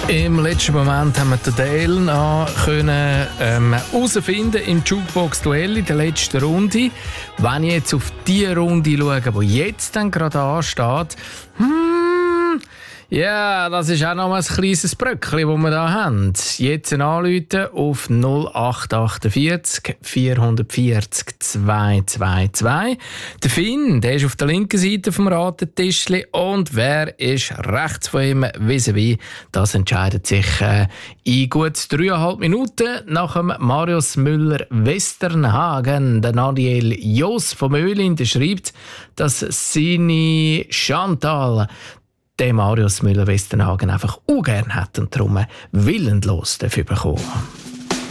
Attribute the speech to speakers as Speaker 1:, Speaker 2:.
Speaker 1: Im letzten Moment haben wir den Dale noch herausfinden im Jukebox-Duell in der letzten Runde. Wenn ich jetzt auf die Runde schaue, die jetzt dann gerade ansteht, ja, das ist auch noch ein kleines Bröckchen, das wir hier haben. Jetzt anrufen auf 0848 440 222. Der Finn, der ist auf der linken Seite vom Ratentischli und wer ist rechts von ihm vis-à-vis, das entscheidet sich in gut 3,5 Minuten nach dem Marius Müller-Westernhagen. Der Nadiel Jos vom Öhlin, der schreibt, dass seine Chantal den Marius Müller-Westernhagen einfach ungern hat und darum willenlos dafür bekommen.